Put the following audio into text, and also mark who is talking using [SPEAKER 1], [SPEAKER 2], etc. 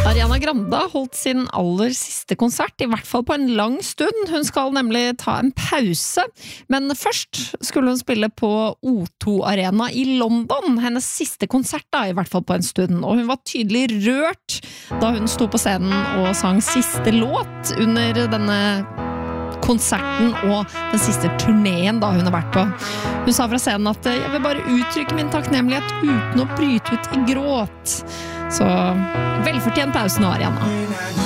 [SPEAKER 1] Ariana Grande har holdt sin aller siste konsert, I hvert fall på en lang stund. Hun skal nemlig ta en pause, men først skulle hun spille på O2 Arena I London, hennes siste konsert da, I hvert fall på en stund, og hun var tydelig rørt da hun sto på scenen og sang siste låt under denne konserten og den siste turneen da hun har vært på. Hun sa fra scenen at jeg vil bare uttrykke min takknemlighet uten å bryte ut I gråt. Så velfortjent pause nå, Ariana.